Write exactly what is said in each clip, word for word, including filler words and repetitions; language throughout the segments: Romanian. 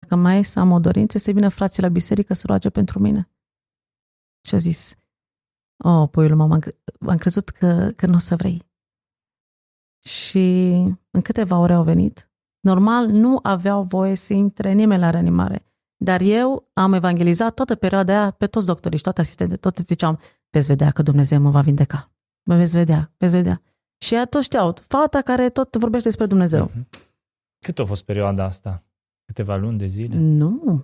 dacă mai e să am o dorință, să vină frații la biserică să roage pentru mine. Și a zis, oh, puiul mama, am, cre- am crezut că, că nu o să vrei. Și în câteva ore au venit. Normal, nu aveau voie să intre nimeni la reanimare. Dar eu am evangelizat toată perioada aia pe toți doctorii și toate asistente. Tot ziceam, veți vedea că Dumnezeu mă va vindeca. Mă veți vedea, veți vedea. Și ea toți știau, fata care tot vorbește despre Dumnezeu. Cât a fost perioada asta? Câteva luni de zile? Nu.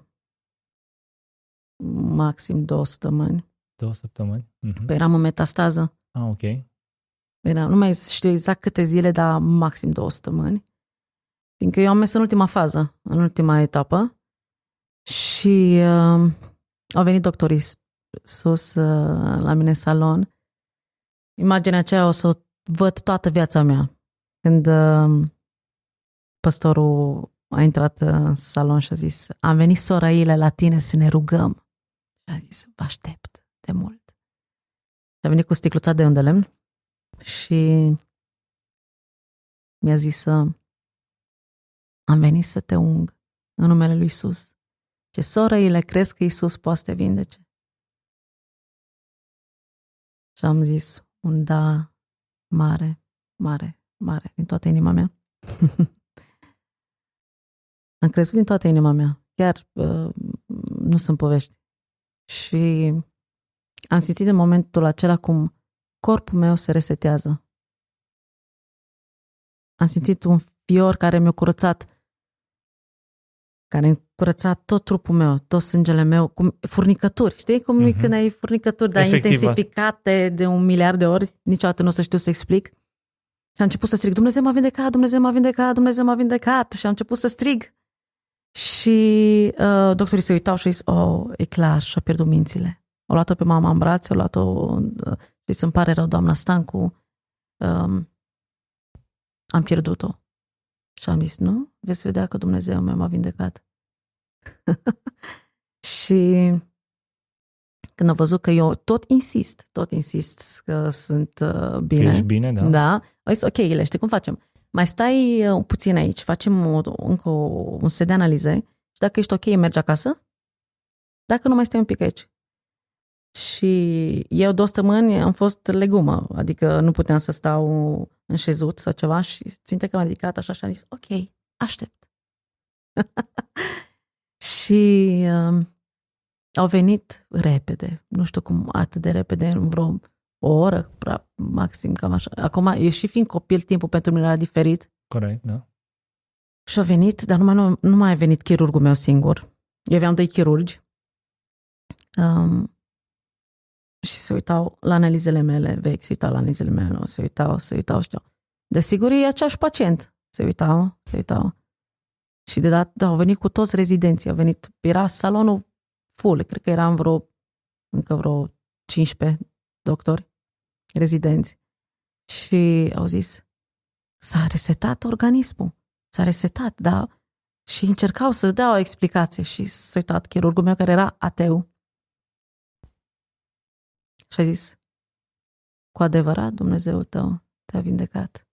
Maxim două săptămâni. Două săptămâni? Uh-huh. Păi eram în metastază. Ah, ok. Era, nu mai știu exact câte zile, dar maxim două săptămâni. Fiindcă eu am mers în ultima fază, în ultima etapă. Și uh, au venit doctorii sus uh, la mine în salon. Imaginea aceea o să o văd toată viața mea. Când uh, păstorul a intrat în salon și a zis, am venit, sora Ile, la tine să ne rugăm. Și a zis, vă aștept de mult. Și a venit cu sticluța de unde lemn și mi-a zis, am venit să te ung în numele lui Iisus. Ce soră Ile, crezi că Iisus poate să te vindece? Și am zis un da mare, mare, mare, din toată inima mea. Am crezut din toată inima mea. Chiar uh, nu sunt povești. Și am simțit în momentul acela cum corpul meu se resetează. Am simțit un fior care mi-a curățat care a curățat tot trupul meu, tot sângele meu, cu furnicături. Știi cum uh-huh. când ai furnicături, dar intensificate de un miliard de ori, niciodată nu o să știu să explic. Și am început să strig, Dumnezeu m-a vindecat, Dumnezeu m-a vindecat, Dumnezeu m-a vindecat. Și am început să strig. Și uh, doctorii se uitau și au zis, oh, e clar, și-a pierdut mințile. Au luat-o pe mama în brațe, au luat-o, uh, și îmi pare rău, doamna Stancu, um, am pierdut-o. Și am zis, nu? Veți vedea că Dumnezeu meu m-a vindecat. Și când am văzut că eu tot insist, tot insist că sunt uh, bine. Că ești bine, da. Da. Am zis, ok, Ile, știi cum facem? Mai stai uh, puțin aici, facem o, încă o, un set de analize și dacă ești ok, mergi acasă. Dacă nu, mai stai un pic aici. Și eu două săptămâni am fost legumă, adică nu puteam să stau în șezut sau ceva și ținte că m-am ridicat așa și am zis, ok, aștept. Și uh, au venit repede, nu știu cum, atât de repede, în vreo o oră, maxim, cam așa. Acum, eu și fiind copil, timpul pentru mine era diferit. Corect, da. Și a venit, dar numai, nu, nu mai a venit chirurgul meu singur. Eu aveam doi chirurgi. Um, și se uitau la analizele mele vechi, se uitau la analizele mele nou, se uitau, se uitau, știu. Desigur, e aceeași pacient. Se uitau, se uitau. Și de dat, da, au venit cu toți rezidenții, au venit, era salonul full, cred că eram vreo, încă vreo cincisprezece doctori rezidenți. Și au zis, s-a resetat organismul, s-a resetat, da. Și încercau să dea o explicație și s-a uitat chirurgul meu care era ateu. Și a zis, cu adevărat Dumnezeul tău te-a vindecat.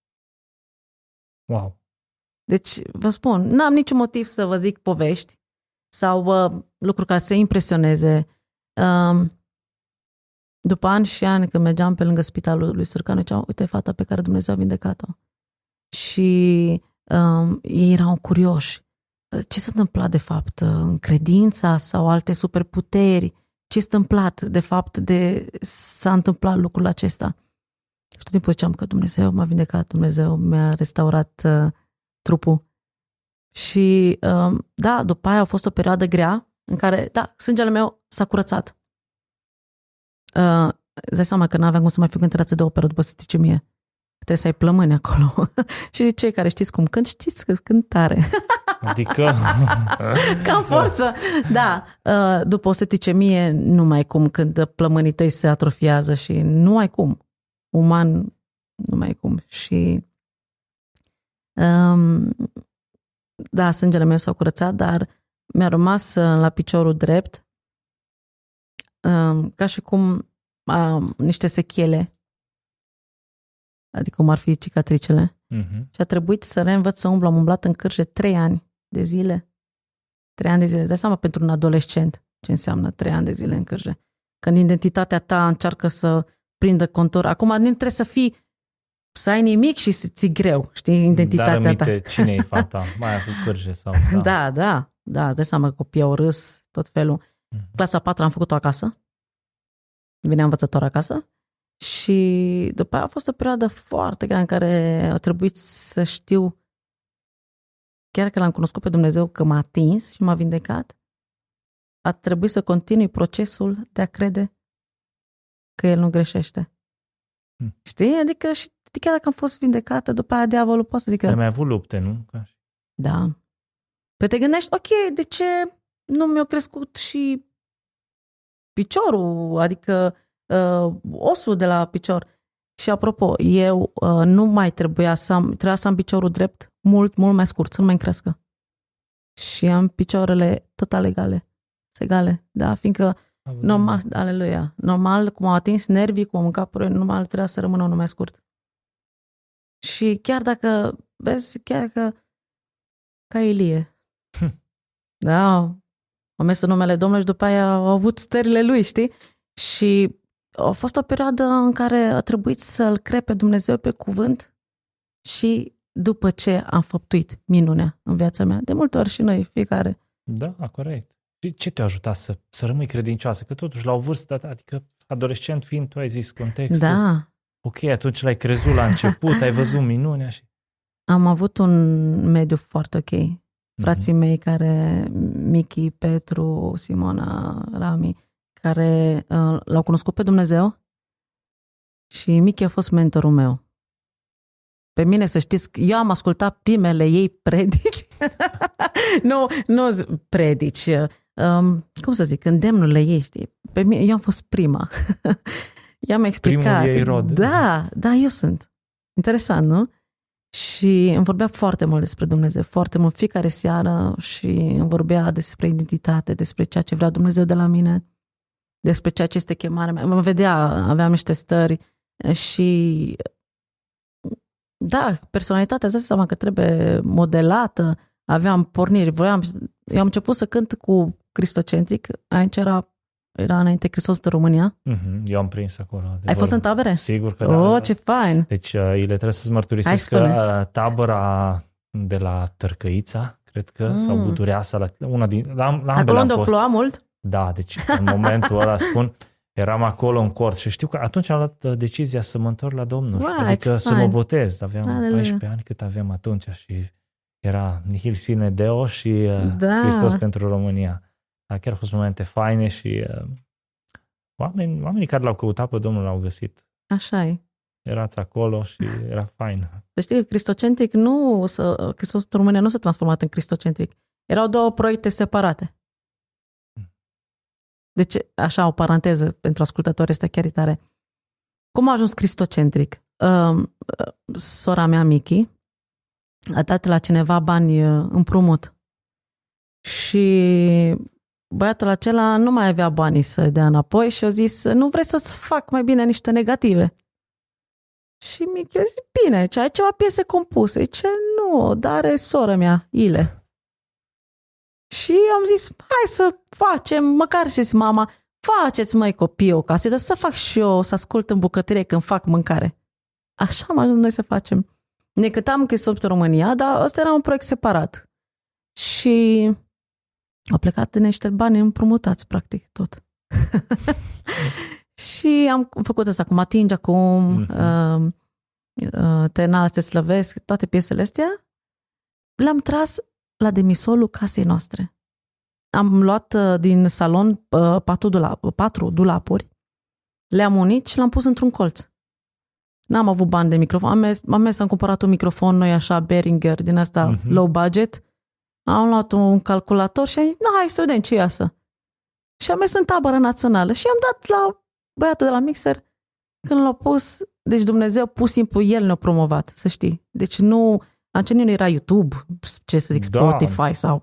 Wow. Deci, vă spun, n-am niciun motiv să vă zic povești sau uh, lucruri care să impresioneze. Uh, după ani și ani, când mergeam pe lângă spitalul lui Sârcanu, ziceau, uite fata pe care Dumnezeu a vindecat-o. Și uh, ei erau curioși. Ce s-a întâmplat, de fapt, în credința sau alte superputeri? Ce s-a întâmplat, de fapt, de s-a întâmplat lucrul acesta? Și tot timpul ziceam că Dumnezeu m-a vindecat, Dumnezeu mi-a restaurat uh, trupul. Și uh, da, după aia a fost o perioadă grea în care, da, sângele meu s-a curățat. Uh, îți dai seama că n-aveam cum să mai fiu cântăreață de operă după septicemie. Trebuie să ai plămâni acolo. Și cei care știți cum cânt, știți că cânt tare. Adică... Cam forță. Da, uh, după o septicemie nu mai cum, când plămânii tăi se atrofiază și nu ai cum. Uman, nu mai cum. Și um, da, sângele meu s-a curățat, dar mi-a rămas la piciorul drept um, ca și cum um, niște sechele, adică cum ar fi cicatricele. Uh-huh. Și a trebuit să reînvăț să umblu. Am umblat în cârci de trei ani de zile. Trei ani de zile. Dai seama pentru un adolescent ce înseamnă trei ani de zile în cârje. Când identitatea ta încearcă să prindă contur. Acum nu trebuie să fii, să ai nimic și să ți greu, știi, identitatea Dar ta. cine e fata? Mai cu cârje sau... Da, Da, da, da. Dai seama că copiii au râs, tot felul. Mhm. Clasa a patra am făcut-o acasă. Venea învățător acasă. Și după aia a fost o perioadă foarte grea în care a trebuit să știu, chiar că l-am cunoscut pe Dumnezeu, că m-a atins și m-a vindecat, a trebuit să continui procesul de a crede că El nu greșește. Hmm. Știi? Adică și chiar dacă am fost vindecată, după aia diavolul poate să zică... Ai mai avut lupte, nu? Ca- Da. Păi te gândești, ok, de ce nu mi-a crescut și piciorul, adică uh, osul de la picior. Și apropo, eu uh, nu mai trebuia să am, trebuia să am piciorul drept mult, mult mai scurt, să nu mai crască. Și am picioarele total egale. Egale, da, fiindcă normal, aleluia, normal, cum au atins nervii, cum am mâncat puroi, normal trebuia să rămână unul mai scurt. Și chiar dacă, vezi, chiar că ca Ilie, da, am mers în numele Domnului și după aia au avut stările lui, știi? Și a fost o perioadă în care a trebuit să-L cred pe Dumnezeu pe cuvânt și după ce am făptuit minunea în viața mea, de multe ori și noi, fiecare. Da, corect. Și ce te-a ajutat să, să rămâi credincioasă? Că totuși la o vârstă, adică adolescent fiind, tu ai zis contextul. Da. Ok, atunci l-ai crezut la început, ai văzut minunea și... Am avut un mediu foarte ok. Frații Mhm. mei care, Michi, Petru, Simona, Rami, care uh, l-au cunoscut pe Dumnezeu și Michi a fost mentorul meu. Pe mine, să știți, eu am ascultat primele ei predici. nu, nu predici. Um, cum să zic, îndemnurile ei, știi? Pe mine, eu am fost prima. I-am explicat. Primul ei rod. Da, da, eu sunt. Interesant, nu? Și îmi vorbea foarte mult despre Dumnezeu, foarte mult, fiecare seară, și îmi vorbea despre identitate, despre ceea ce vrea Dumnezeu de la mine, despre ceea ce este chemarea mea. Mă vedea, aveam niște stări și da, personalitatea, îți dai seama că trebuie modelată, aveam porniri, voiam, eu am început să cânt cu Cristocentric, aici era, era înainte Hristos pe România. Mhm, eu am prins acolo. Ai fost în tabere? Sigur că Oh, da. ce fain! Deci, uh, ele trebuie să-ți mărturisesc Hai, că uh, tabăra de la Tărcăița, cred că, mm. sau Budureasa, la, una din, la, la ambele acolo am unde o fost. ploua mult? Da, deci în momentul ăla spun, eram acolo în cort și știu că atunci am luat uh, decizia să mă întorc la Domnul, Wow, adică să fine. mă botez. Aveam Aleluia. paisprezece ani cât aveam atunci și era Nihil sine Deo și uh, Da. Hristos pentru România. Dar chiar au fost momente faine și uh, oameni, oamenii care l-au căutat pe Domnul l-au găsit. Așa e. Erați acolo și era fain. Să știi că Cristocentric nu, să, Hristos pe România nu s-a transformat în Cristocentric. Erau două proiecte separate. Deci, așa, o paranteză pentru ascultători, este chiar tare. Cum a ajuns Cristocentric? Uh, sora mea, Michi, a dat la cineva bani împrumut. Și băiatul acela nu mai avea banii să dea înapoi și a zis, nu vrei să-ți fac mai bine niște negative? Și Michi a zis, bine, ce ai ceva piese compuse? Ce nu, dar are sora mea, Ile. Și am zis, hai să facem, măcar și mama, faceți mai copii o casetă, să fac și eu, să ascult în bucătărie când fac mâncare. Așa am ajuns noi să facem. Ne cântam Hristos în România, dar ăsta era un proiect separat. Și au plecat de niște bani împrumutați, practic, tot. Și am făcut asta, cum atinge acum, uh-huh. uh, uh, te înalți, te slăvesc, toate piesele astea. Le-am tras la demisolul casei noastre. Am luat uh, din salon uh, patru, dulap, patru dulapuri, le-am unit și l-am pus într-un colț. N-am avut bani de microfon. Am mers, am mers am cumpărat un microfon noi așa, Behringer, din asta uh-huh. low budget. Am luat un calculator și am zis, no, hai să vedem ce iasă. Și am mers în tabără națională și am dat la băiatul de la mixer când l-a pus. Deci Dumnezeu pur și simplu el ne-a promovat, să știi. Deci nu, atunci nu era YouTube, ce să zic, Spotify da. sau...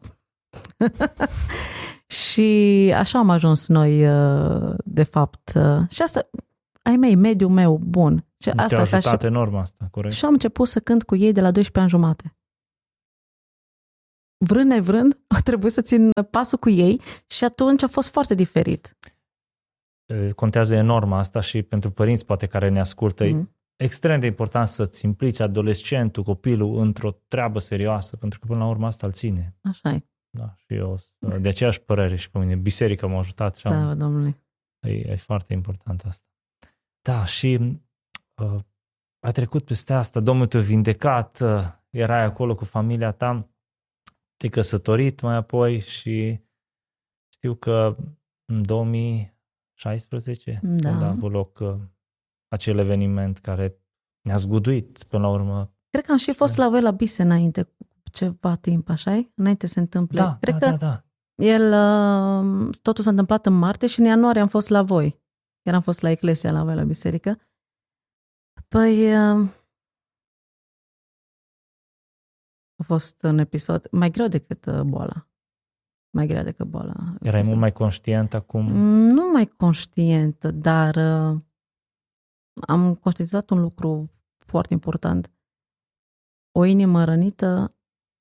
Și așa am ajuns noi, de fapt. Și asta, ai mei, mediul meu bun. Și Te-a asta, ajutat ca și... enorm asta, corect. Și am început să cânt cu ei de la doisprezece ani jumate. vrând nevrând, a trebuit să țin pasul cu ei și atunci a fost foarte diferit. Contează enorm asta și pentru părinți poate care ne ascultă. Mm. E extrem de important să-ți implici adolescentul, copilul într-o treabă serioasă, pentru că până la urmă asta îl ține. Așa e. Da, și eu de aceeași părere și pe mine. Biserica m-a ajutat. Slavă Domnului. E, e foarte important asta. Da, și uh, a trecut peste asta, Domnul te-a vindecat, uh, erai acolo cu familia ta, te-ai căsătorit mai apoi și știu că în două mii șaisprezece, da. când a avut loc uh, acel eveniment care ne-a zguduit până la urmă. Cred că am și fost la voi la Bise înainte cu ceva timp, așa-i? Înainte se întâmple. Da, Cred da, că da, da. El, uh, totul s-a întâmplat în martie și în ianuarie am fost la voi. Chiar am fost la Eclesia la voi la biserică. Păi uh, a fost un episod mai greu decât uh, boala. Mai greu decât boala. Erai mult mai conștient acum? Nu mai conștientă, dar uh, am conștientizat un lucru foarte important. O inimă rănită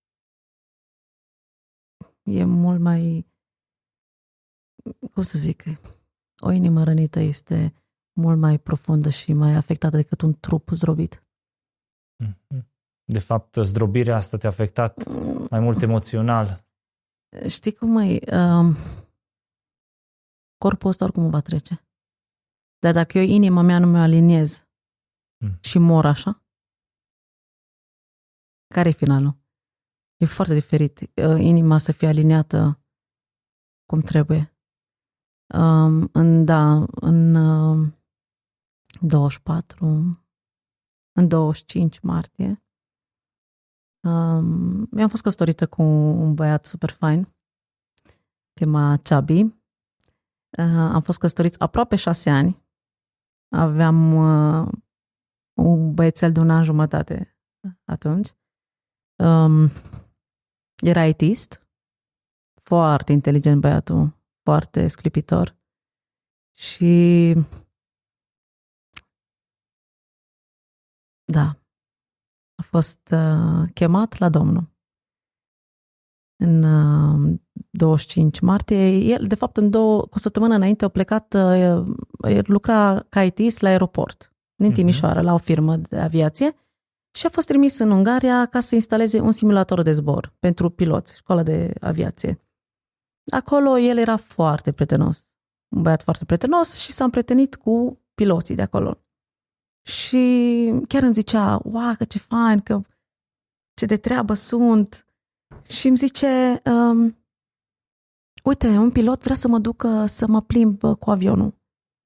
e mult mai, cum să zic, o inimă rănită este mult mai profundă și mai afectată decât un trup zdrobit. De fapt, zdrobirea asta te-a afectat mai mult emoțional. Știi cum e? Um, corpul ăsta oricum va trece. Dar dacă eu inima mea nu mă aliniez mm. și mor așa, care e finalul? E foarte diferit. Inima să fie aliniată cum trebuie. Um, în, da, în uh, douăzeci și patru, în douăzeci și cinci martie, um, mi-am fost căsătorită cu un băiat super fain, chema Chubby. Uh, am fost căsătoriți aproape șase ani. Aveam uh, un băiețel de un an jumătate atunci. Um, era I T-ist, foarte inteligent băiatul, foarte sclipitor și da, a fost uh, chemat la Domnul în uh, douăzeci și cinci martie. El, de fapt, în două, cu o săptămână înainte a plecat, uh, el lucra ca I T-ist la aeroport, din Timișoara, mm-hmm. la o firmă de aviație și a fost trimis în Ungaria ca să instaleze un simulator de zbor pentru piloți, școala de aviație. Acolo el era foarte prietenos, un băiat foarte prietenos și s-a împrietenit cu piloții de acolo. Și chiar îmi zicea, wow, că ce fain, că ce de treabă sunt. Și îmi zice, um, uite, un pilot vrea să mă ducă să mă plimb cu avionul.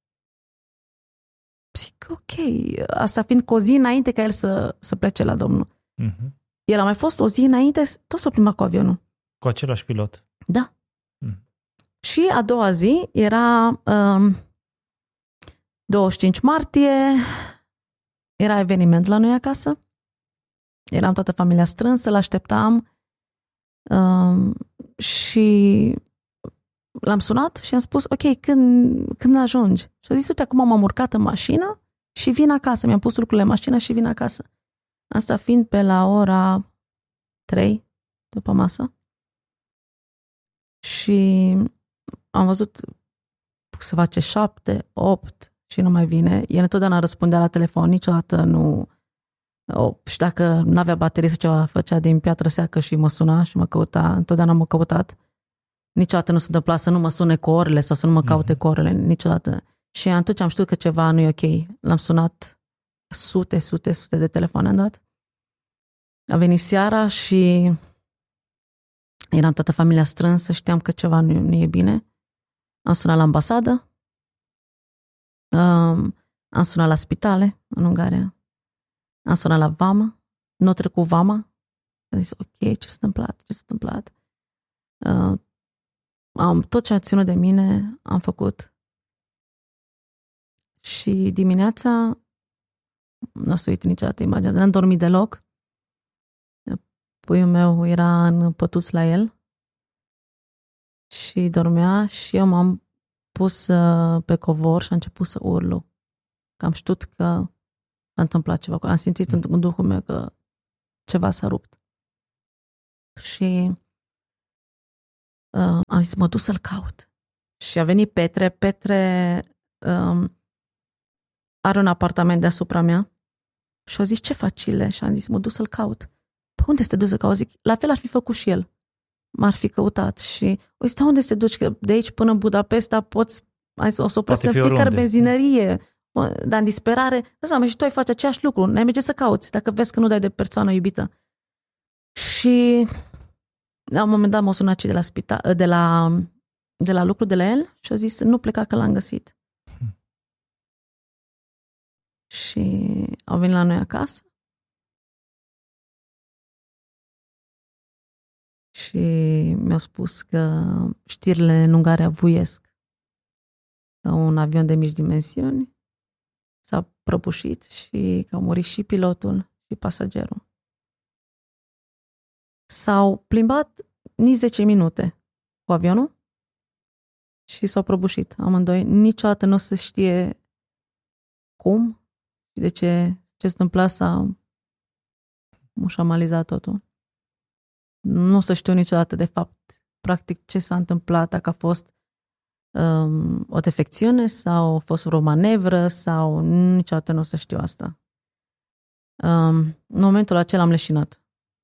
Zic, ok, asta fiind cu o zi înainte ca el să, să plece la Domnul. Uh-huh. El a mai fost o zi înainte, tot s-a plimbat cu avionul. Cu același pilot? Da. Uh-huh. Și a doua zi era um, douăzeci și cinci martie, era eveniment la noi acasă, eram toată familia strânsă, l-așteptam um, și l-am sunat și am spus, ok, când, când ajungi? Și a zis, uite, acum m-am urcat în mașină și vin acasă, mi-am pus lucrurile în mașină și vin acasă. Asta fiind pe la ora trei după masă. Și am văzut să face șapte, opt și nu mai vine. El întotdeauna răspundea la telefon, niciodată nu... O, și dacă nu avea baterie sau ceva, făcea din piatră seacă și mă suna și mă căuta. Întotdeauna m-a căutat. Niciodată nu se întâmpla să nu mă sune cu orele sau să nu mă caute cu orele, niciodată. Și atunci am știut că ceva nu e ok. L-am sunat sute, sute, sute de telefoane am dat. A venit seara și eram toată familia strânsă, știam că ceva nu, nu e bine. Am sunat la ambasadă, um, am sunat la spitale în Ungaria, am sunat la vamă, nu a trecut vama, am zis, ok, ce s-a întâmplat, ce s-a întâmplat? Uh, am, tot ce a ținut de mine am făcut. Și dimineața, nu o să uit niciodată imaginea, n-am dormit deloc. Puiul meu era în pătuț la el și dormea și eu m-am pus pe covor și am început să urlu. Că am știut că s-a întâmplat ceva. Am simțit în Duhul meu că ceva s-a rupt. Și uh, am zis, mă duc să-l caut. Și a venit Petre. Petre um, are un apartament deasupra mea și a zis, ce faci, Ile? Și am zis, mă duc să-l caut. Pe unde să te duci să caut? Zic, la fel ar fi făcut și el. M-ar fi căutat și, uite, unde să te duci? Că de aici până în Budapesta poți, o să opresc în fiecare benzinărie, dar în disperare, da, seama, și tu ai face aceeași lucru, n-ai merge să cauți, dacă vezi că nu dai de persoană iubită. Și la un moment dat m-au sunat cei de la, spital, de la, de la lucru de la el și au zis, nu pleca că l-am găsit. Hmm. Și au venit la noi acasă și mi-au spus că știrile în Ungaria vuiesc. Că un avion de mici dimensiuni s-a prăbușit și că au murit și pilotul și pasagerul. S-au plimbat nici zece minute cu avionul și s-au prăbușit amândoi. Niciodată nu se știe cum și de ce, ce se întâmpla, s-a mușamalizat totul. Nu se știu niciodată, de fapt, practic ce s-a întâmplat, dacă a fost um, o defecțiune sau a fost vreo manevră sau niciodată nu se știu asta. Um, în momentul acela am leșinat.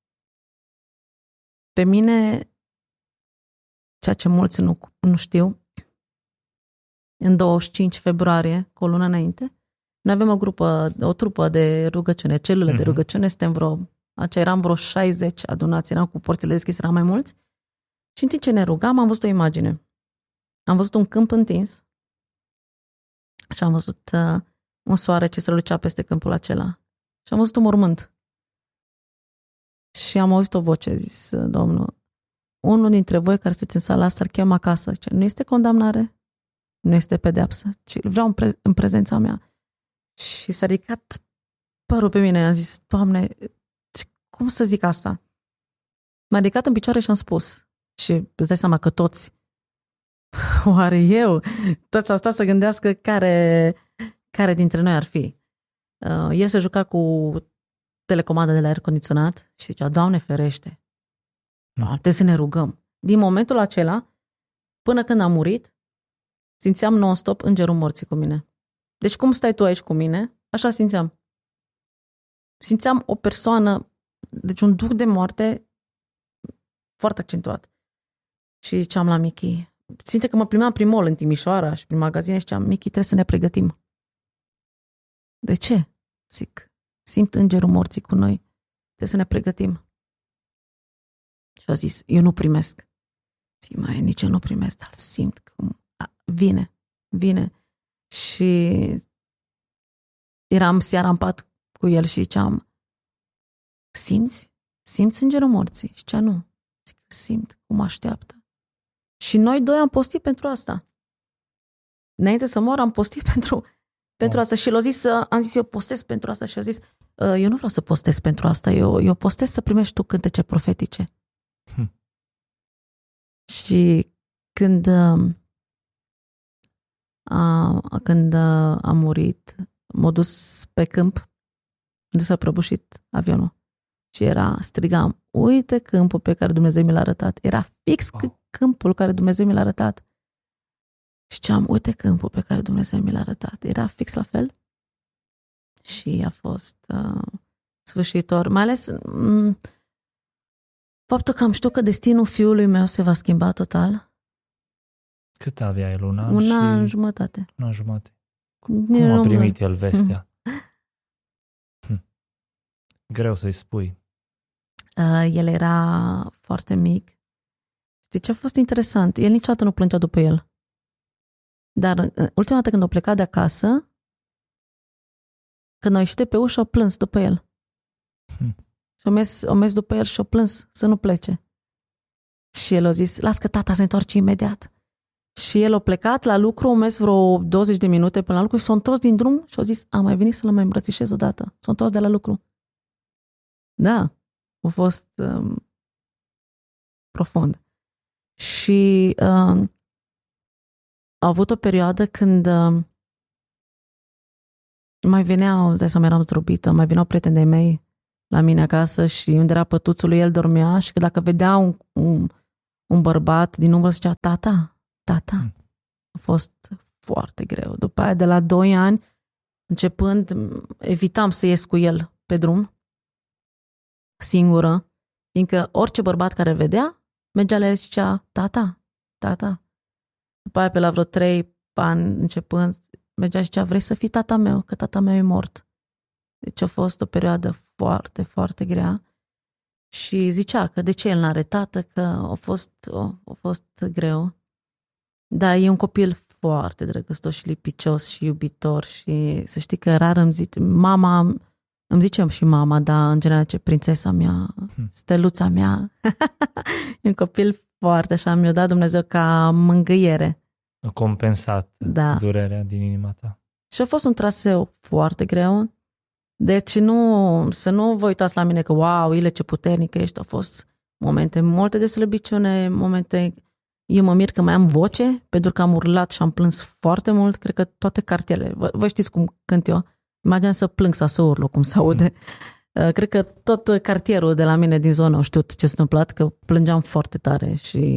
Pe mine, ceea ce mulți nu, nu știu, în douăzeci și cinci februarie, cu o lună înainte, noi avem o grupă, o trupă de rugăciune, celule uh-huh. de rugăciune, suntem vreo, aceea eram vreo șaizeci adunați, eram cu porțile deschise, eram mai mulți, și în timp ce ne rugam, am văzut o imagine. Am văzut un câmp întins și am văzut uh, un soare ce strălucea peste câmpul acela. Și am văzut un mormânt. Și am auzit o voce, zis Domnul, unul dintre voi care sunteți în sala asta îl chem acasă. Zice, nu este condamnare, nu este pedeapsă, ci vreau în, pre- în prezența mea. Și s-a ridicat părul pe mine, am zis, Doamne, cum să zic asta? M-a ridicat în picioare și am spus, și îți dai seama că toți, oare eu? Toți au stat să gândească care, care dintre noi ar fi. Uh, el se juca cu telecomanda de la aer condiționat și zicea, Doamne ferește, mm. trebuie să ne rugăm. Din momentul acela, până când am murit, simțeam non-stop îngerul morții cu mine. Deci cum stai tu aici cu mine, așa simțeam. Simțeam o persoană, deci un duc de moarte foarte accentuat. Și ziceam la Michi, ținte că mă plimbeam prin mall în Timișoara și prin magazine și ziceam, Michi, trebuie să ne pregătim. De ce? Zic, simt îngerul morții cu noi, trebuie să ne pregătim. Și a zis, eu nu primesc. Zic, mai nici eu nu primesc, dar simt cum vine, vine. Și eram seara în pat cu el și ziceam, simți? Simți îngerul morții? Și zicea, nu. Zic, simt cum așteaptă. Și noi doi am postit pentru asta. Înainte să mor am postit pentru, pentru asta. Și el a zis, am zis, eu postez pentru asta. Și a zis, eu nu vreau să postez pentru asta, eu, eu postez să primești tu cântece profetice. Hm. Și când a, când a murit, m-a dus pe câmp unde s-a prăbușit avionul. Și era, strigam, uite câmpul pe care Dumnezeu mi l-a arătat. Era fix wow. câmpul care Dumnezeu mi l-a arătat. Și ziceam, uite câmpul pe care Dumnezeu mi l-a arătat. Era fix la fel. Și a fost uh, sfârșitor. Mai ales m- faptul că am știut că destinul fiului meu se va schimba total. Cât avea el? Un an? Un și... an jumătate. Un an jumătate. Cum, Cum a primit el vestea? Hm. Greu să-i spui. Uh, el era foarte mic. Știi ce a fost interesant? El niciodată nu plângea după el. Dar uh, ultima dată când a plecat de acasă, când a ieșit de pe ușă, a plâns după el. Hm. Și a mers, a mers după el și a plâns să nu plece. Și el a zis, las că tata se întoarce imediat. Și el a plecat la lucru, a mers vreo douăzeci de minute până la lucru și s-a întors din drum și a zis, am mai venit să-l mai îmbrățișez odată. S-a întors de la lucru. Da, a fost um, profund. Și um, a avut o perioadă când um, mai veneau, îți dai seama, eram zdrobită, mai veneau prieteni de mei la mine acasă și unde era pătuțul lui, el dormea și că dacă vedea un, un, un bărbat din umbră zicea tata, tata. Hmm. A fost foarte greu. După aia, de la doi ani, începând, evitam să ies cu el pe drum, singură, fiindcă orice bărbat care vedea, mergea la el și zicea tata, tata. După aia, pe la vreo trei ani, începând, mergea și zicea, vrei să fii tata meu, că tata meu e mort. Deci a fost o perioadă foarte, foarte grea. Și zicea că de ce el n-are tată, că a fost, a, a fost greu. Dar e un copil foarte drăgăstos și lipicios și iubitor și să știi că rar îmi zice, mama, îmi zice și mama, dar în general ce prințesa mea, steluța mea. E un copil foarte așa, mi-a dat Dumnezeu ca mângâiere. A compensat da. durerea din inima ta. Și a fost un traseu foarte greu. Deci nu, să nu vă uitați la mine că wow, Ile, ce puternică ești. Au fost momente multe de slăbiciune, momente... Eu mă mir că mai am voce, pentru că am urlat și am plâns foarte mult. Cred că toate cartiele, vă, vă știți cum cânt eu, imagine să plâng sau să urlu, cum se aude. Mm. Cred că tot cartierul de la mine din zonă au știut ce s-a întâmplat, că plângeam foarte tare și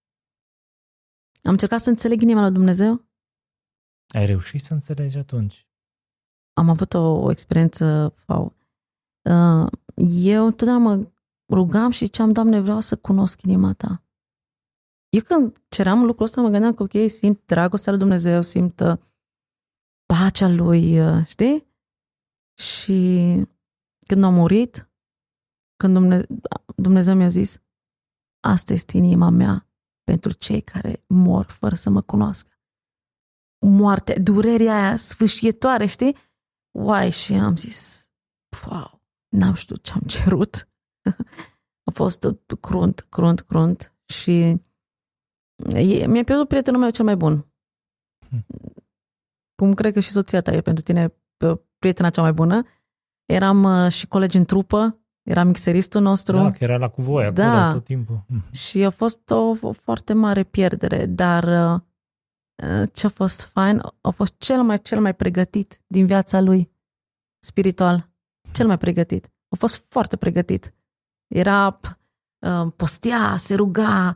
am încercat să înțeleg inima lui Dumnezeu. Ai reușit să înțelegi atunci? Am avut o, o experiență, wow. Eu întotdeauna mă rugam și ziceam, Doamne, vreau să cunosc inima Ta. Eu când ceream lucrul ăsta, mă gândeam că, ok, simt dragostea lui Dumnezeu, simt uh, pacea Lui, uh, știi? Și când am murit, când Dumnezeu, Dumnezeu mi-a zis, asta este inima mea pentru cei care mor fără să mă cunoască. Moartea, durerea aia sfâșietoare, știi? Uai, și am zis, wow, n-am știut ce am cerut. A fost crunt, crunt, crunt și mi-a pierdut prietenul meu cel mai bun. Hmm. Cum cred că și soția ta e pentru tine prietena cea mai bună. Eram și colegi în trupă, era mixeristul nostru. Da, că era la cu voi acolo da. tot timpul. Și a fost o, o foarte mare pierdere, dar ce a fost fain, a fost cel mai, cel mai pregătit din viața lui spiritual. Cel mai pregătit. A fost foarte pregătit. Era postea, se ruga,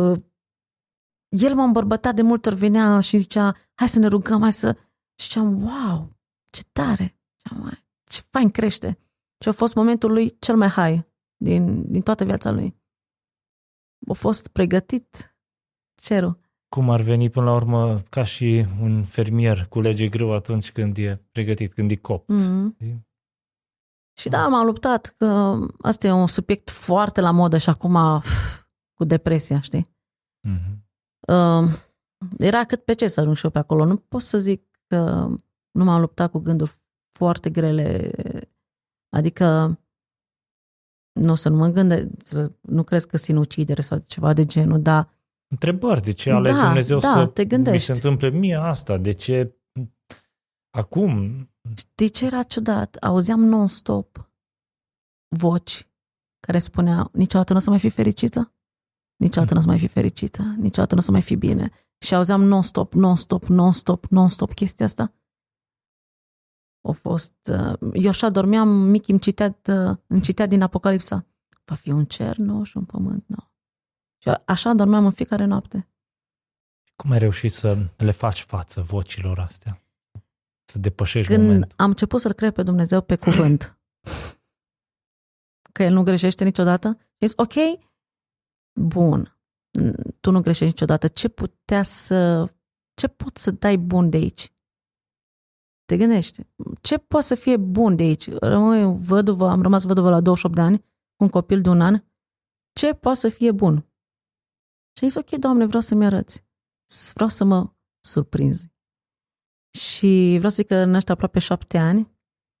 el m-a îmbărbătat, de multe ori venea și zicea, hai să ne rugăm, hai să... Și ziceam, wow, ce tare, ce fain crește. Și a fost momentul lui cel mai high din, din toată viața lui. A fost pregătit cerul. Cum ar veni până la urmă ca și un fermier culege grâu atunci când e pregătit, când e copt. Mm-hmm. Și da, m-am luptat, că asta e un subiect foarte la modă și acum cu depresia, știi? Mm-hmm. Uh, era cât pe ce să ajung și eu pe acolo. Nu pot să zic că nu m-am luptat cu gânduri foarte grele. Adică nu o să nu mă gândesc, nu crezi că sinucidere sau ceva de genul, dar... Întrebări, de ce a ales da, Dumnezeu da, să te gândești. mi se întâmple mie asta? De ce acum? Știi ce era ciudat? Auzeam non-stop voci care spuneau, niciodată nu o să mai fi fericită, niciodată nu o să mai fi fericită, niciodată nu o să mai fi bine. Și auzeam non-stop, non-stop, non-stop, non-stop chestia asta. A fost... Eu așa dormeam, mic îmi citea, îmi citea din Apocalipsa. Va fi un cer nou și un pământ nou. Și așa dormeam în fiecare noapte. Cum ai reușit să le faci față vocilor astea? Să depășești Când momentul? am început să-L cred pe Dumnezeu pe cuvânt, că El nu greșește niciodată, zis, ok, bun, tu nu greșești niciodată, ce putea să, ce pot să dai bun de aici? Te gândești, ce poate să fie bun de aici? Rămâi văduvă, am rămas văduvă la douăzeci și opt de ani, cu un copil de un an, ce poate să fie bun? Și zis, ok, Doamne, vreau să-mi arăți, vreau să mă surprinzi. Și vreau să zic că în ăștia aproape șapte ani,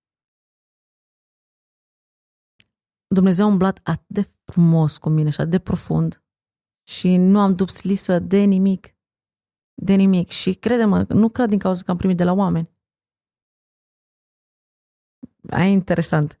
Dumnezeu a umblat atât de frumos cu mine și atât de profund și nu am dups lisă de nimic, de nimic. Și crede-mă, nu că din cauza că am primit de la oameni. Aia e interesant.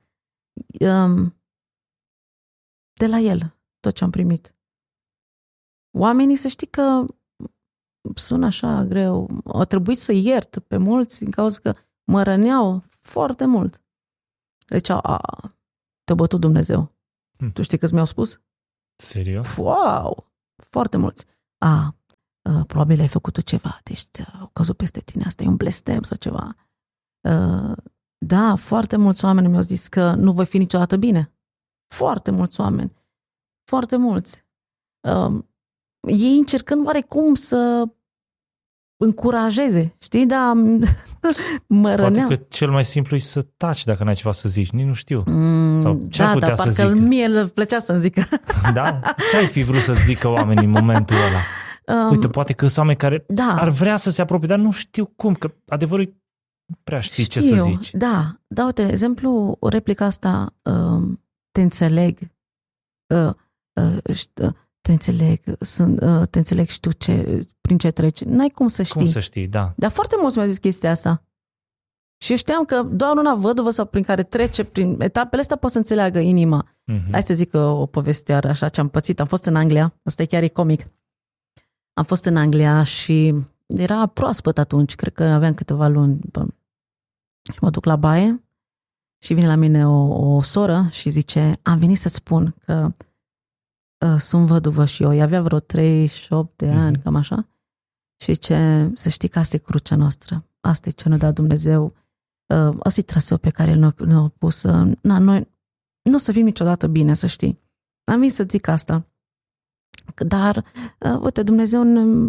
De la El, tot ce am primit. Oamenii, să știi că sună așa greu. A trebuit să iert pe mulți din cauza că mă răneau foarte mult. Deci, a, te-a bătut Dumnezeu. Hm. Tu știi că mi-au spus? Serios? Wow! foarte mulți. A, uh, probabil ai făcut tu ceva, deci au căzut peste tine, asta e un blestem sau ceva. Uh, da, foarte mulți oameni mi-au zis că nu voi fi niciodată bine. Foarte mulți oameni. Foarte mulți. Uh, ei încercând oarecum să încurajeze, știi, dar mă răneam. Poate că cel mai simplu e să taci dacă n-ai ceva să zici, nici nu știu. Mm, Sau ce da, ar putea dar să parcă zică? mie îl plăcea să-mi zică. Da? Ce ai fi vrut să zică oamenii în momentul ăla? Um, Uite, poate că sunt oameni care da. ar vrea să se apropie, dar nu știu cum, că adevărul e, nu prea știi Știu, ce să zici. Da, da, uite, de exemplu, replica asta, uh, te înțeleg, uh, uh, șt, te înțeleg, sunt, uh, te înțeleg, știu ce, prin ce treci. N-ai cum să știi. Cum să știi, da. Dar foarte mulți mi-au zis chestia asta. Și eu știam că doar una văduvă sau prin care trece prin etapele astea poate să înțeleagă inima. Mm-hmm. Hai să zic o poveste așa ce am pățit. Am fost în Anglia, asta e chiar e comic. Am fost în Anglia și era proaspăt atunci, cred că aveam câteva luni. Și mă duc la baie și vine la mine o, o soră și zice, am venit să-ți spun că uh, sunt văduvă și eu. Ea avea vreo treizeci și opt de ani, mm-hmm. cam așa. Și ce să știi că asta e crucea noastră. Asta e ce ne-a dat Dumnezeu. Uh, asta e traseul pe care ne-a, ne-a pus. Uh, na, noi nu o să fim niciodată bine, să știi. Am venit să zic asta. Dar, uh, uite, Dumnezeu ne,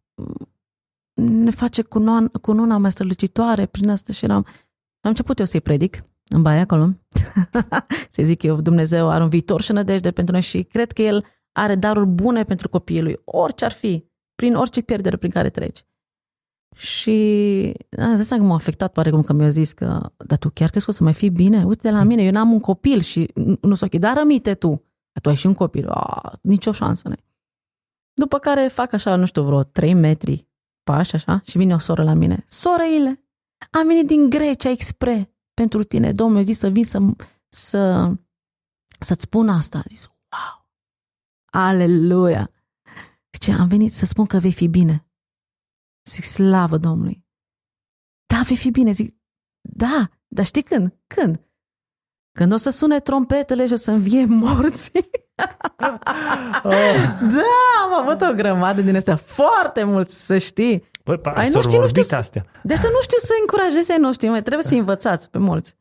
ne face cununa mai strălucitoare prin asta și eram... Am început eu să-i predic în baie acolo. Să zic eu, Dumnezeu are un viitor și nădejde pentru noi și cred că El are daruri bune pentru copiii Lui, orice ar fi, prin orice pierdere prin care treci. Și îți că m-a afectat oarecum că mi-a zis că, dar tu chiar crezi că o să mai fii bine? Uite la mine, eu n-am un copil și nu s-o dar rămite tu. Tu ai și un copil. A, nicio șansă n-ai. După care fac așa, nu știu, vreo trei metri pași așa și vine o soră la mine. Sorăile, am venit din Grecia expre pentru tine. Domnul mi-a zis să vin să, să, să-ți spun asta. A zis, wow, aleluia. Zice, am venit să spun că vei fi bine. Zic, slavă Domnului. Da, vei fi bine. Zic, da, dar știi când? Când? Când o să sune trompetele și o să învie morții. Oh. Da, am avut o grămadă din astea. Foarte mulți, să știi. Păi, ai nu știu, nu știu astea. Deci nu știu să încurajeze ai noștri, mai trebuie să învățați pe mulți.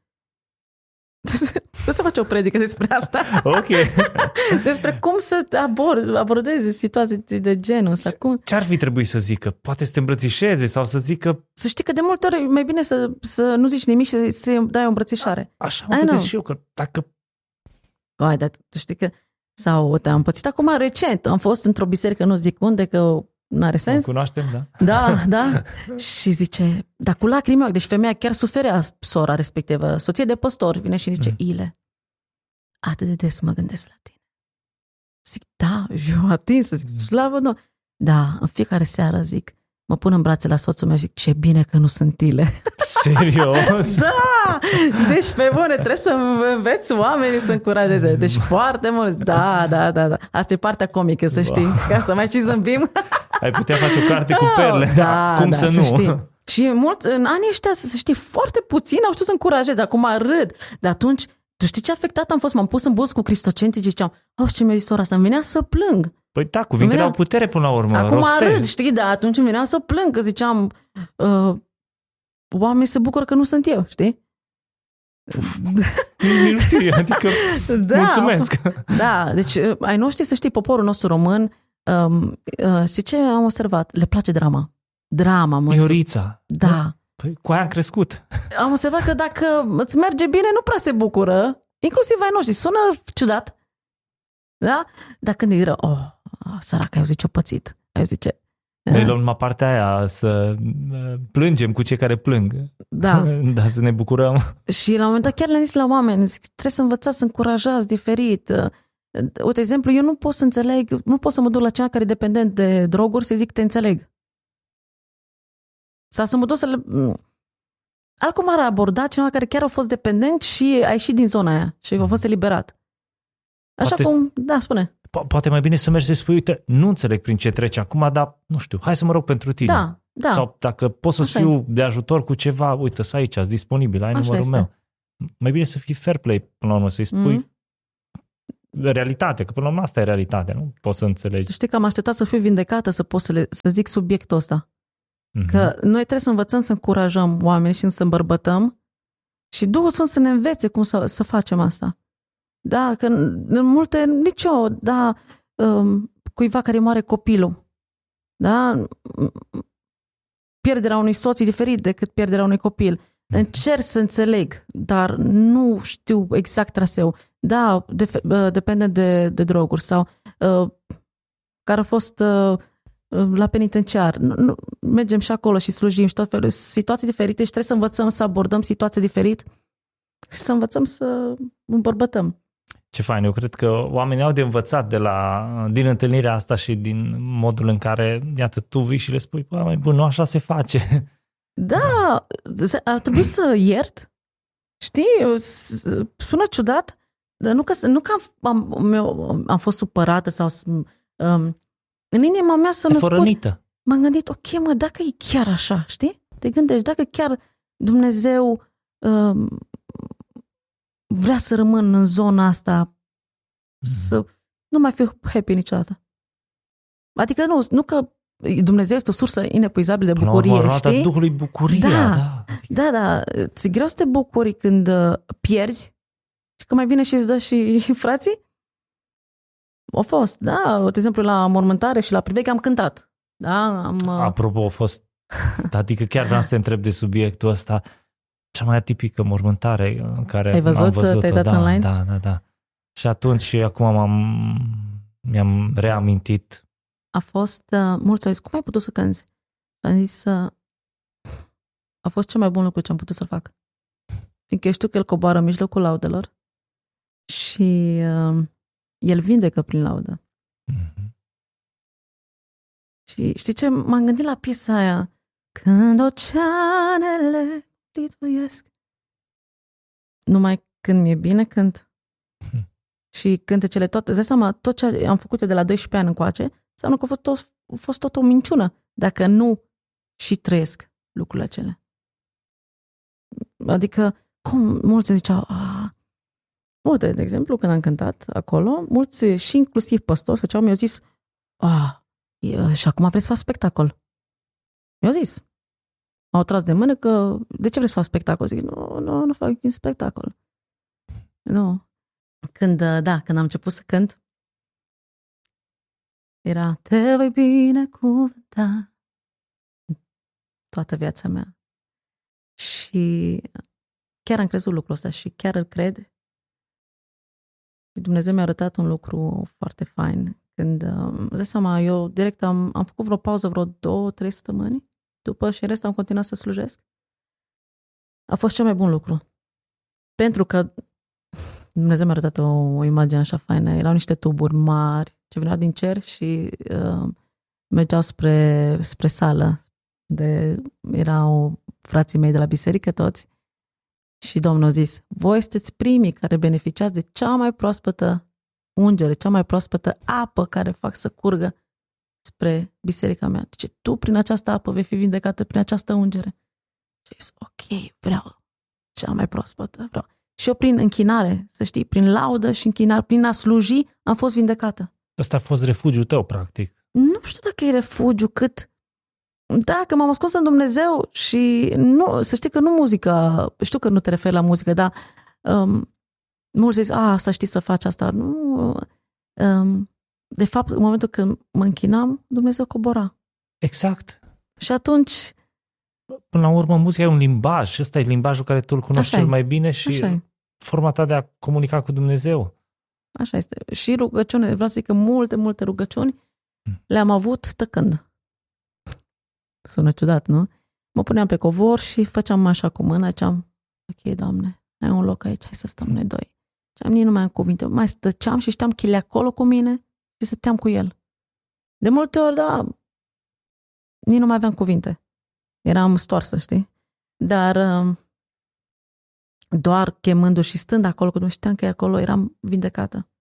Nu să faci o predică despre asta. Ok. Despre cum să abord, abordezi situații de genul ăsta. Cum... Ce ar fi trebuit să zică? Poate să te îmbrățișeze sau să zică... Să știi că de multe ori e mai bine să, să nu zici nimic și să dai o îmbrățișare. Așa mă gândesc și eu, că dacă... Vai, dar tu știi că... Sau te am pățit acum recent. Am fost într-o biserică, nu zic unde, că n-are sens. O cunoaștem, da? Da, da. Și zice, dar cu lacrimi, deci femeia chiar suferea, sora respectivă, soție de păstor, vine și zice, mm. Ile, atât de des mă gândesc la tine. Zic, da, eu atins, zic, slavă Domnului. Da, în fiecare seară zic, mă pun în brațe la soțul meu și zic, ce bine că nu sunt Ile. Serios? Da! Deci pe bune, trebuie să înveți oamenii să încurajeze. Deci foarte mulți. Da, da, da, da. Asta e partea comică, să știi. Wow. Ca să mai și zâmbim. Ai putea face o carte cu perle. Da, cum da, să, să nu? Știi. Și mult, în anii ăștia, să știi, foarte puțin au știut să încurajeze. Acum râd. Dar atunci, tu știi ce afectat am fost? M-am pus în bus cu cristocenti și ziceam, oh, ce mi-a zis ora asta? Îmi venea să plâng. Păi da, cuvintele au putere până la urmă. Acum rostezi. râd, știi, dar atunci îmi venea să plâng, că ziceam, uh, oamenii se bucură că nu sunt eu, știi? Nu știu, adică da, mulțumesc. Da, deci ai noștri, să știi, poporul nostru român, um, uh, știi ce am observat? Le place drama. Drama, mă. Iorița. Da. Păi cu aia am crescut. Am observat că dacă îți merge bine, nu prea se bucură, inclusiv ai noștri. Sună ciudat, da? Dar când îi rău, oh, săracă, ai auzit ce-o pățit. Ai zice... Noi luăm numai partea aia, să plângem cu cei care plâng. Da. Dar să ne bucurăm. Și la un moment dat chiar le-am zis la oameni, trebuie să învățați, să încurajați diferit. Uite, de exemplu, eu nu pot să înțeleg, nu pot să mă duc la cineva care e dependent de droguri să zic te înțeleg. Sau să mă duc să le... Altcum ar aborda cineva care chiar a fost dependent și a ieșit din zona aia și a fost eliberat. Așa Poate... cum, da, spune. Po- poate mai bine să mergi să spui, uite, nu înțeleg prin ce treci acum, dar nu știu, hai să mă rog pentru tine. Da, da. Sau dacă pot să fiu e. de ajutor cu ceva, uite, să aici, ați disponibil, ai Așa numărul este. meu. Mai bine să fii fair play până la urmă, să-i spui, mm-hmm. realitate, că până la urmă asta e realitatea, nu poți să înțelegi. Tu știi că am așteptat să fiu vindecată să pot să, le, să zic subiectul ăsta. Mm-hmm. Că noi trebuie să învățăm să încurajăm oamenii și să îmbărbătăm și Duhul Sfânt să ne învețe cum să, să facem asta. Da, că în multe, nici eu, da, um, cuiva care moare copilul, da, pierderea unui soț e diferit decât pierderea unui copil. Încerc să înțeleg, dar nu știu exact traseu. Da, de, depinde de, de droguri sau uh, care a fost uh, la penitenciar. Nu, nu, mergem și acolo și slujim și tot felul. Situații diferite și trebuie să învățăm să abordăm situații diferite și să învățăm să îmbărbătăm. Ce fain, eu cred că oamenii au de învățat de la, din întâlnirea asta și din modul în care, iată, tu vii și le spui, bă, mai bun, nu așa se face. Da, ar trebui să iert. Știi, sună ciudat, dar nu că, nu că am, am, am fost supărată sau um, în inima mea să născut. M-am gândit, ok, mă, dacă e chiar așa, știi? Te gândești, dacă chiar Dumnezeu um, vrea să rămân în zona asta, să nu mai fiu happy niciodată. Adică nu, nu că Dumnezeu este o sursă inepuizabilă de bucurie, urmă, știi? Duhului bucuria, da, da. Da, da, ți-e greu să te bucuri când uh, pierzi și că mai vine și îți dă și frații? Au fost, da, de exemplu la mormântare și la priveghe am cântat. Da, am, uh... Apropo, a fost, adică chiar vreau să te întreb de subiectul ăsta, cea mai atipică mormântare în care ai văzut, am văzut-o. te-ai dat da, online? Da, da, da. Și atunci și acum m-am, mi-am reamintit. A fost, uh, mulți au zis, cum ai putut să cânti? Am zis, uh, a fost cel mai bun lucru ce am putut să fac. Fiindcă știu că el coboară în mijlocul laudelor și uh, el vindecă prin laudă. Mm-hmm. Și știi ce? M-am gândit la piesa aia. Când oceanele lituiesc. Numai când mi-e bine, cânt. Mm. Și cântecele tot, îți dai seama, tot ce am făcut eu de la doisprezece ani încoace, înseamnă că a fost tot, a fost tot o minciună, dacă nu și trăiesc lucrurile acelea. Adică, cum mulți ziceau, a, uite, de exemplu, când am cântat acolo, mulți, și inclusiv păstori, ziceau, mi-au zis, a, și acum vreți să fac spectacol. Mi-au zis. M-au tras de mână că, de ce vreți să fac spectacol? Zic, nu, nu, nu fac un spectacol. Nu. Când, da, când am început să cânt, era, te voi binecuvânta toată viața mea. Și chiar am crezut lucrul ăsta și chiar îl cred. Și Dumnezeu mi-a arătat un lucru foarte fain. Când, îți dai seama, eu direct am, am făcut vreo pauză, vreo două, trei săptămâni după și în rest am continuat să slujesc. A fost cel mai bun lucru. Pentru că Dumnezeu mi-a arătat o, o imagine așa faină. Erau niște tuburi mari ce veneau din cer și uh, mergeau spre, spre sală. De, erau frații mei de la biserică toți. Și Domnul a zis, voi sunteți primii care beneficiați de cea mai proaspătă ungere, cea mai proaspătă apă care fac să curgă spre biserica mea. Deci tu prin această apă vei fi vindecată prin această ungere. Și zis, ok, vreau cea mai proaspătă, vreau. Și eu prin închinare, să știi, prin laudă și închinare, prin a sluji, am fost vindecată. Ăsta a fost refugiul tău, practic. Nu știu dacă e refugiu, cât... Da, că m-am ascuns în Dumnezeu și nu, să știi că nu muzica, știu că nu te referi la muzică, dar um, mulți zic, a, asta știi să faci asta. Nu, um, de fapt, în momentul când mă închinam, Dumnezeu cobora. Exact. Și atunci... Până la urmă, muzica e un limbaj și ăsta e limbajul care tu îl cunoști cel mai bine și forma ta de a comunica cu Dumnezeu. Așa este. Și rugăciune, vreau să zic că multe, multe rugăciuni hmm. le-am avut tăcând. Sună ciudat, nu? Mă puneam pe covor și făceam așa cu mâna, ziceam, ok, Doamne, ai un loc aici, hai să stăm noi doi. Ziceam, nici nu mai am cuvinte. Mai stăceam și știam că el e acolo cu mine și stăteam cu el. De multe ori, da, nici nu mai aveam cuvinte. Eram stoarsă, știi? Dar doar chemându și stând acolo, când nu știam că e acolo, eram vindecată.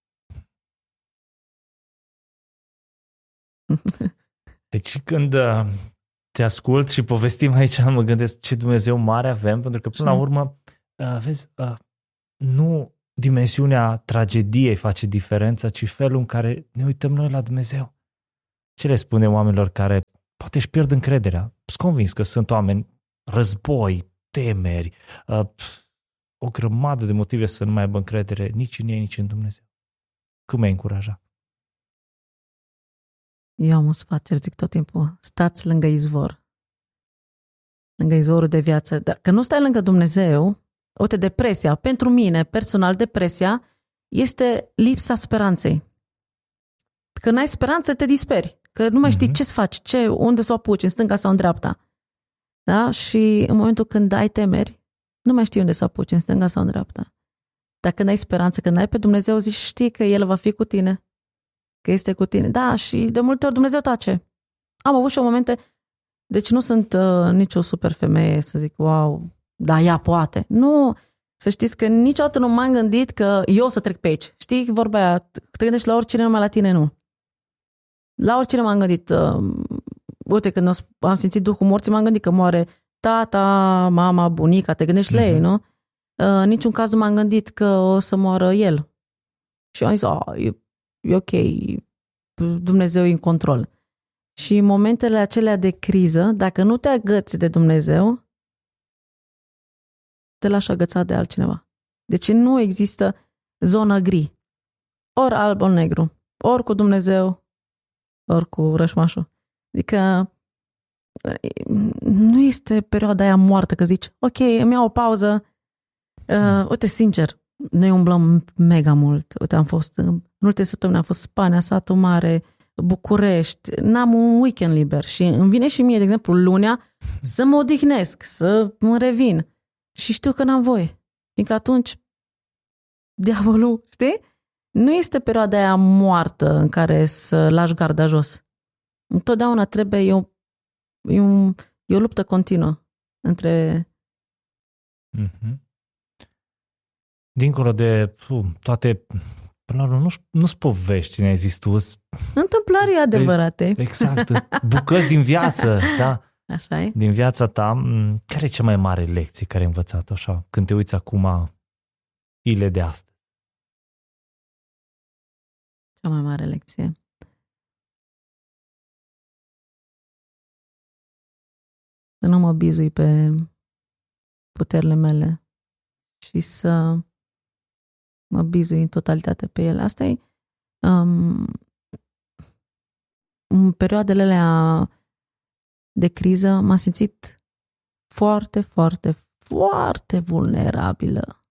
Deci când te ascult și povestim aici, mă gândesc ce Dumnezeu mare avem, pentru că până la urmă, vezi, nu dimensiunea tragediei face diferența, ci felul în care ne uităm noi la Dumnezeu. Ce le spune oamenilor care poate își pierd încrederea? Sunt convins că sunt oameni, război, temeri, o grămadă de motive să nu mai aibă încredere nici în ei, nici în Dumnezeu. Cum ai încuraja? Eu am un sfat ce zic tot timpul. Stați lângă izvor. Lângă izvorul de viață. Dacă nu stai lângă Dumnezeu, uite, depresia, pentru mine, personal, depresia este lipsa speranței. Când ai speranță, te disperi. Că nu mai știi mm-hmm. ce să faci, ce, unde să o apuci, în stânga sau în dreapta. Da? Și în momentul când ai temeri, nu mai știi unde să apuci, în stânga sau în dreapta. Dar când ai speranță, când ai pe Dumnezeu, zici, știi că El va fi cu tine. Că este cu tine. Da, și de multe ori Dumnezeu tace. Am avut și momente, deci nu sunt uh, nicio super femeie să zic, wow, da, ea poate. Nu, să știți că niciodată nu m-am gândit că eu o să trec pe aici. Știi vorba aia, te gândești la oricine, numai la tine nu. La oricine m-am gândit, uh, uite, când am simțit Duhul morții, m-am gândit că moare tata, mama, bunica, te gândești uh-huh. la ei, nu? Uh, în niciun caz nu m-am gândit că o să moară el. Și eu am zis, oh, e, e ok, Dumnezeu e în control. Și în momentele acelea de criză, dacă nu te agăți de Dumnezeu, te lași agățat de altcineva. Deci nu există zonă gri. Ori alb, ori negru. Ori cu Dumnezeu, ori cu rășmașul. Adică nu este perioada aia moartă că zici, ok, îmi iau o pauză. Uh, uite, sincer, noi umblăm mega mult. Uite, am fost, în ultimele săptămâni am fost Spania, Satul Mare, București, n-am un weekend liber și îmi vine și mie, de exemplu, lunea să mă odihnesc, să mă revin și știu că n-am voie, fiindcă atunci diavolul, știi? Nu este perioada aia moartă în care să lași garda jos. Întotdeauna trebuie, e o, e un, e o luptă continuă între... Mm-hmm. Dincolo de puh, toate... Până la urmă, nu, nu-ți povești, ne-ai zis tu. Întâmplări adevărate. Exact, bucăți din viață, da? Așa e. Din viața ta. Care e cea mai mare lecție care ai învățat-o așa, când te uiți acum ile de astăzi? Cea mai mare lecție? Să nu mă bizui pe puterile mele și să mă bizui în totalitate pe ele. Asta e um, în perioadele alea de criză m-am simțit foarte, foarte, foarte vulnerabilă.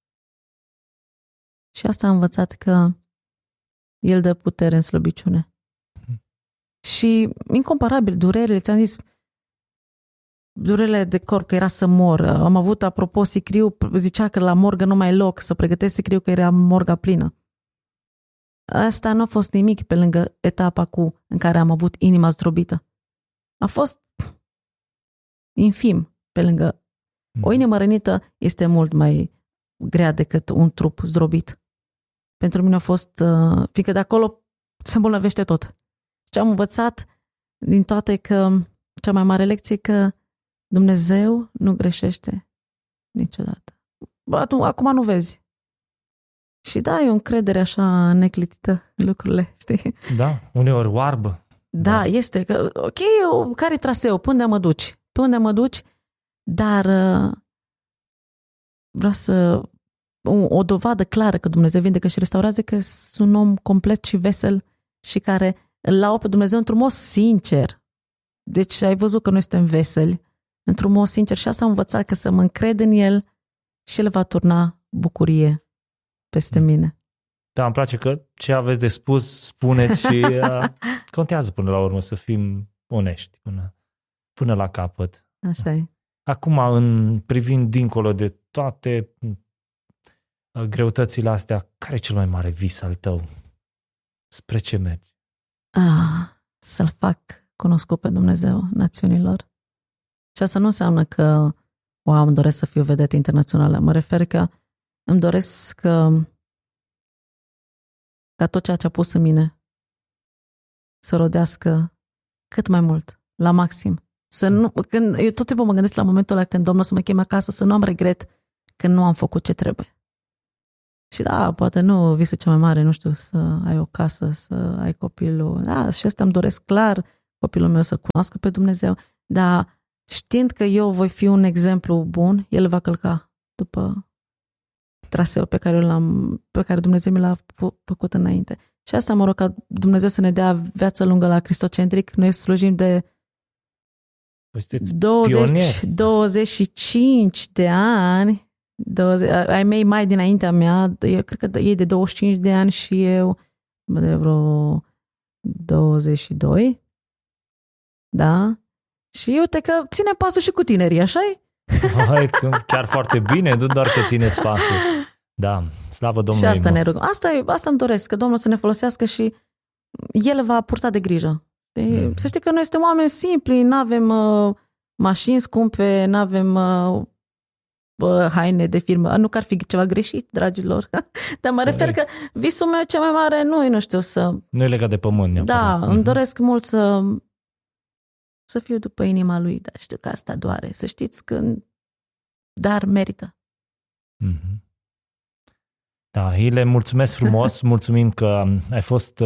Și asta am învățat că El dă putere în slăbiciune. Mm. Și incomparabil, durerile, ți-am zis, durerile de corp, că era să mor. Am avut, apropo, sicriu, zicea că la morgă nu mai e loc, să pregătesc sicriu că era morga plină. Asta nu a fost nimic pe lângă etapa cu, în care am avut inima zdrobită. A fost infim pe lângă. O inimă rănită este mult mai grea decât un trup zdrobit. Pentru mine a fost, uh, fiindcă de acolo se îmbolnăvește tot. Și am învățat din toate că cea mai mare lecție că Dumnezeu nu greșește niciodată. Bă, tu, acum nu vezi. Și da, e o încredere așa neclitită în lucrurile, știi? Da, uneori oarbă. Da, da. Este. Că, ok, care-i traseu? Pe unde mă duci? Pe unde mă duci? Dar uh, vreau să... O, o dovadă clară că Dumnezeu vindecă și restaurează, că sunt un om complet și vesel și care îl lauă pe Dumnezeu într-un mod sincer. Deci ai văzut că noi suntem veseli într-un mod sincer și asta am învățat, că să mă încred în El și El va turna bucurie peste mine. Da, îmi place că ce aveți de spus, spuneți și uh, contează până la urmă să fim onești până, până la capăt. Așa e. Acum, în privind dincolo de toate uh, greutățile astea, care e cel mai mare vis al tău? Spre ce mergi? Ah, să-L fac cunoscut pe Dumnezeu națiunilor. Și asta nu înseamnă că wow, îmi doresc să fiu vedetă internațională. Mă refer că îmi doresc că ca tot ceea ce a pus în mine să rodească cât mai mult, la maxim. Să nu, când, eu tot timpul mă gândesc la momentul ăla când Domnul să mă cheme acasă, să nu am regret că nu am făcut ce trebuie. Și da, poate nu visul cel mai mare, nu știu, să ai o casă, să ai copilul. Da, și asta îmi doresc clar, copilul meu să cunoască pe Dumnezeu, dar știind că eu voi fi un exemplu bun, el va călca după traseul pe care, l-am, pe care Dumnezeu mi l-a făcut înainte. Și asta mă rog ca Dumnezeu să ne dea viață lungă la Cristocentric. Noi slujim de douăzeci, douăzeci și cinci de ani, douăzeci, ai mei mai dinaintea mea, eu cred că ei de douăzeci și cinci de ani și eu de vreo douăzeci și doi. Da? Și uite că ține pasul și cu tinerii, așa-i? Hai, chiar foarte bine, nu doar că țineți pasul. Da, slavă Domnului. Și asta ne rugăm. Asta, asta îmi doresc, că Domnul să ne folosească și El va purta de grijă. De, mm. Să știi că noi suntem oameni simpli, nu avem uh, mașini scumpe, nu avem uh, uh, haine de firmă. Nu că ar fi ceva greșit, dragilor. Dar mă refer că visul meu cel mai mare nu e, nu știu, să... Nu e legat de pământ neapărat. Da, mm-hmm. îmi doresc mult să să fiu după inima lui, dar știu că asta doare. Să știți că dar merită. Mm-hmm. Da, Hile, mulțumesc frumos, mulțumim că ai fost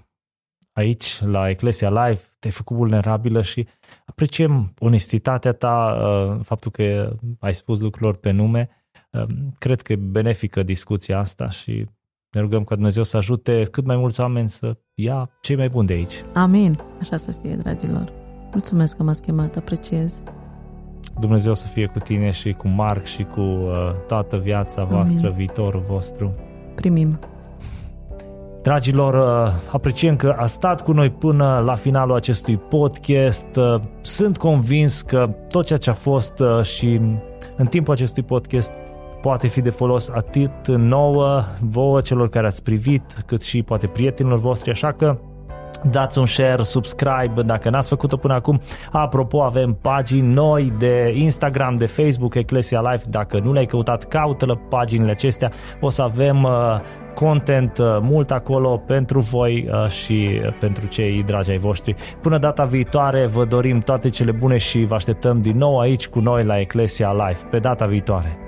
aici la Ecclesia Live, te-ai făcut vulnerabilă și apreciem onestitatea ta, faptul că ai spus lucrurilor pe nume. Cred că e benefică discuția asta și ne rugăm ca Dumnezeu să ajute cât mai mulți oameni să ia cei mai buni de aici. Amin, așa să fie, dragilor. Mulțumesc că m-ați chemat, apreciez. Dumnezeu să fie cu tine și cu Marc și cu uh, toată viața voastră, Amin. Viitorul vostru. Primim. Dragilor, uh, apreciem că a stat cu noi până la finalul acestui podcast. Uh, sunt convins că tot ceea ce a fost uh, și în timpul acestui podcast poate fi de folos atât nouă, vouă, celor care ați privit, cât și poate prietenilor voștri, așa că dați un share, subscribe dacă n-ați făcut-o până acum. Apropo, avem pagini noi de Instagram, de Facebook, Ecclesia Live. Dacă nu le-ai căutat, caută-le paginile acestea. O să avem uh, content uh, mult acolo pentru voi uh, și pentru cei dragi ai voștri. Până data viitoare, vă dorim toate cele bune și vă așteptăm din nou aici cu noi la Ecclesia Live. Pe data viitoare!